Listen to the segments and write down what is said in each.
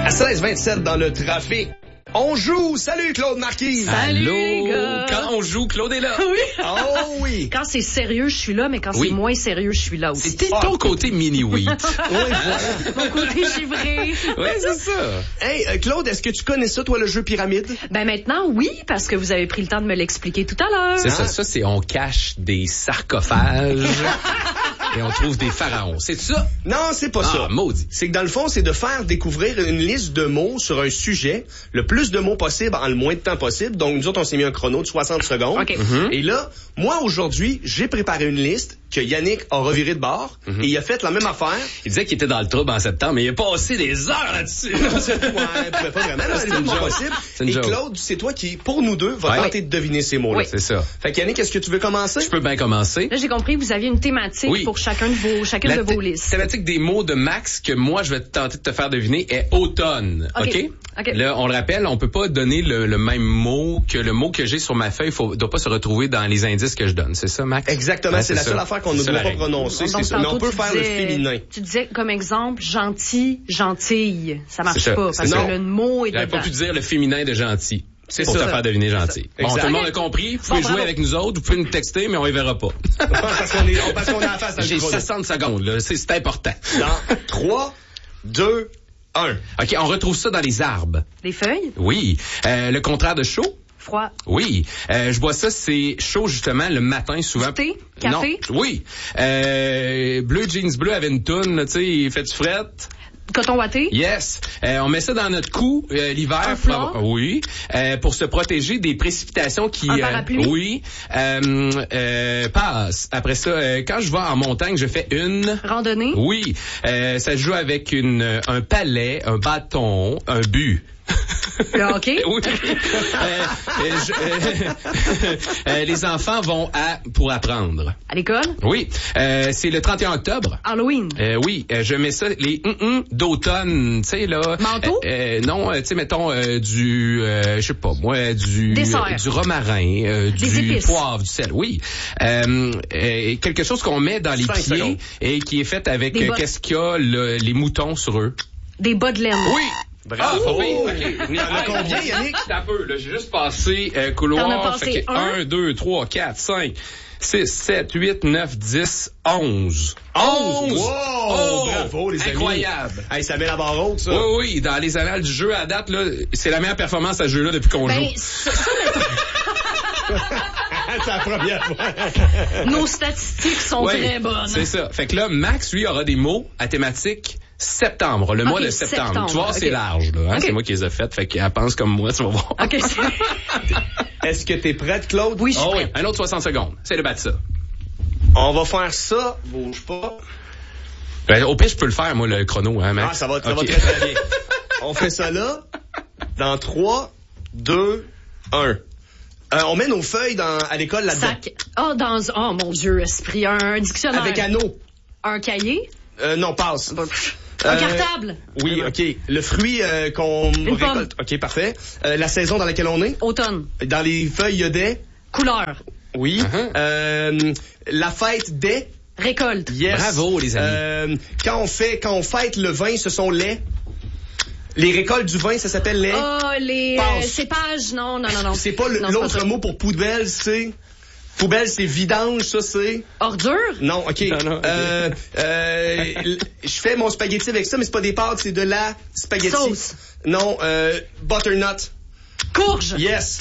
À 16h27 dans le trafic. On joue! Salut Claude Marquis! Salut, Allô? les gars. Quand on joue, Claude est là. Oui. Oh oui! Quand c'est sérieux, je suis là, mais quand Oui. c'est moins sérieux, je suis là aussi. C'était ton côté mini-wheat. Oui, voilà. Mon côté givré. Ouais, c'est ça. Hey, Claude, est-ce que tu connais ça, toi, le jeu pyramide? Ben maintenant, oui, parce que vous avez pris le temps de me l'expliquer tout à l'heure. C'est ça, c'est on cache des sarcophages et on trouve des pharaons. C'est ça? Non, c'est pas ça. Ah, maudit. C'est que dans le fond, c'est de faire découvrir une liste de mots sur un sujet, le plus de mots possible en le moins de temps possible. Donc, nous autres, on s'est mis un chrono de 60 secondes. OK. Et là, moi, aujourd'hui, j'ai préparé une liste que Yannick a reviré de bord et il a fait la même affaire. Il disait qu'il était dans le trouble en septembre, mais il a passé des heures là-dessus. Ouais, pas vraiment. Non, c'est une pas joke. possible. C'est une Et joke. Claude, c'est toi qui, pour nous deux, va Ouais. tenter de deviner ces mots-là. Oui. C'est ça. Fait que Yannick, est-ce que tu veux commencer? Je peux bien commencer. Là, j'ai compris que vous aviez une thématique Oui. pour chacune de vos listes. thématique des mots de Max que moi, je vais tenter de te faire deviner est automne. OK. OK? OK. Là, on le rappelle, on peut pas donner le même mot que le mot que j'ai sur ma feuille. Doit pas se retrouver dans les indices que je donne. C'est ça, Max? Exactement, Ouais, c'est la ça. seule affaire qu'on ne C'est ça, doit la pas règle. prononcer, Donc, c'est ça. Mais on tantôt, peut tu faire le disais- féminin. Tu disais comme exemple gentil, gentille. Ça marche C'est ça, pas c'est parce ça. que le mot est J'aurais dedans. pas pu dire le féminin de gentil. C'est pour ça. te faire deviner gentil. Bon, Exact. tout le monde a compris. Vous pouvez Bon, jouer bravo. avec nous autres. Vous pouvez nous texter, mais on les verra pas. parce qu'on est en face à J'ai 60 secondes, là. C'est important. Dans 3, 2, 1. OK, on retrouve ça dans les arbres. Des feuilles, Oui. Le contraire de chaud? froid, Oui. Je bois ça, c'est chaud, justement, le matin, souvent. Du thé? Café? Non. Oui. Bleu Jeans Bleu avait une toune, tu sais, il fait du fret. coton watté, Yes. On met ça dans notre cou l'hiver. Un foulard? Oui. Pour se protéger des précipitations qui... Un parapluie? Oui. Passe. Après ça, quand je vais en montagne, je fais une... randonnée, Oui. Ça se joue avec un palais, un bâton, un but. le hockey, Oui. Les enfants vont pour apprendre. à l'école, Oui. C'est le 31 octobre. Halloween, Oui, je mets ça, les d'automne, tu sais, là. Manteau? Non, tu sais, mettons, je sais pas, moi, du romarin, Des du épices. poivre, du sel, oui. Quelque chose qu'on met dans les 5 pieds secondes. et qui est fait avec, Des bottes. qu'est-ce qu'il y a, les moutons sur eux. des bas de laine. Oui! Bravo! Oh! Oui, OK. Il y en a combien, Yannick? Un peu, là, j'ai juste passé T'en as couloir. passé un? 1, 2, 3, 4, 5, 6, 7, 8, 9, 10, 11. 11! 11! Wow! Oh! Bravo, les amis. Incroyable! Hey, ça met la barre haute, ça. Oui, oui, dans les annales du jeu à date, là, c'est la meilleure performance à ce jeu-là depuis qu'on Ben, joue. ça, C'est la première fois. nos statistiques sont Oui, très bonnes. c'est ça. Fait que là, Max, lui, aura des mots à thématique septembre, le mois de septembre. septembre, Tu vois, c'est ok. large, là. Hein? Ok. C'est moi qui les ai faites, fait qu'elle pense comme moi, tu vas voir. OK, Est-ce que t'es prête, Claude? oui, je suis Oh oui, prête. un autre 60 secondes. C'est de battre ça. On va faire ça. Bouge pas. Ben, au pire, je peux le faire, moi, le chrono, hein, Max? Ah, ça va Ok. très, très bien. On fait ça là. Dans 3, 2, 1. On met nos feuilles à l'école là-dedans. Sac. Oh mon Dieu, esprit. Un dictionnaire. Avec anneau. Un cahier. Non, passe. Un cartable. Oui, OK. Le fruit qu'on récolte. pomme. OK, parfait. La saison dans laquelle on est. Automne. Dans les feuilles, il y a des... Couleur. Oui. Uh-huh. La fête des... Récolte. Yes. Bravo, les amis. Quand on fête le vin, ce sont les récoltes du vin, ça s'appelle les... Oh, les Passe. cépages. Non. C'est pas Non, l'autre c'est pas ça. mot pour poubelle, c'est... Poubelle, c'est vidange, ça, c'est... Ordure. Non, OK. Non, ok. Je fais mon spaghetti avec ça, mais c'est pas des pâtes, c'est de la spaghetti. Sauce. Non, butternut. Courge. Yes.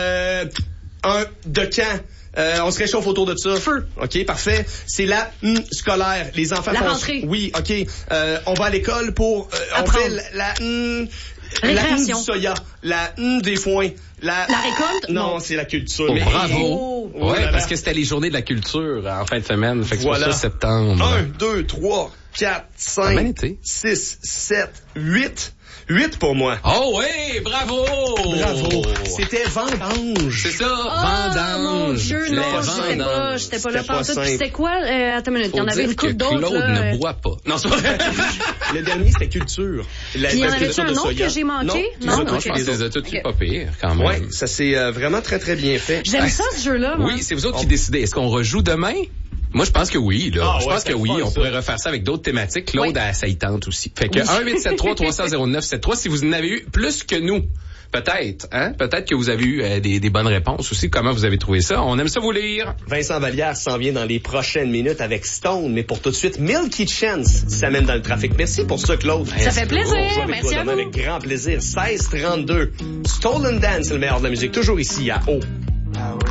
De camp. On se réchauffe autour de ça. Feu. OK, parfait. C'est la scolaire. Les enfants La font... rentrée. Oui, OK. On va à l'école pour... on Apprendre. fait la Récréation. du soya. La des foins. La récolte? Non, Non. c'est la culture. Oh, Mais- bravo! Oh Ouais, là là. parce que c'était les journées de la culture en fin de semaine. Fait que c'est Voilà. pour ça septembre. 1, 2, 3, 4, Ah, bien 5, été. 6, 7, 8. 8 pour moi. Oh oui, bravo! Bravo. C'était vendange. C'est ça, Oh, vendange. mon Dieu, Les non, j'étais pas là C'était pantoute. pas Puis simple. c'était quoi? Attends une minute, il y en Faut avait une dire couple que d'autres, Claude là. ne boit pas. Non, c'est pas vrai. Le dernier, c'était culture. La Puis il y en culture avait-tu de un autre soya. que j'ai manqué? Non, Non, non, ok. je Je pense pense que les as toutes Ok. pas pire, quand même. Ouais, ça c'est vraiment très très bien fait. J'aime ça, ce jeu-là, moi. Oui, c'est vous autres qui décidez. Est-ce qu'on rejoue demain? Moi, je pense que oui, là. Ah, je ouais, pense que oui. fun, On ça. pourrait refaire ça avec d'autres thématiques. Claude, ça y tente aussi. Fait que 1-873-300-0973, si vous en avez eu plus que nous. Peut-être, hein? Peut-être que vous avez eu des bonnes réponses aussi. Comment vous avez trouvé ça? On aime ça vous lire. Vincent Vallière s'en vient dans les prochaines minutes avec Stone, mais pour tout de suite, Milky Chance s'amène dans le trafic. Merci pour ça, Claude. Ça fait plaisir. On joue avec Merci toi à demain vous. avec grand plaisir. 16-32. Stolen Dance, c'est le meilleur de la musique. Toujours ici à O.